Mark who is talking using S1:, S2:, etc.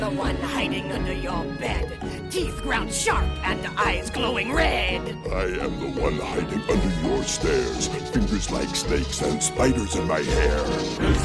S1: The one hiding under your bed, teeth ground sharp and eyes glowing red.
S2: I am the one hiding under your stairs, fingers like snakes and spiders in my hair.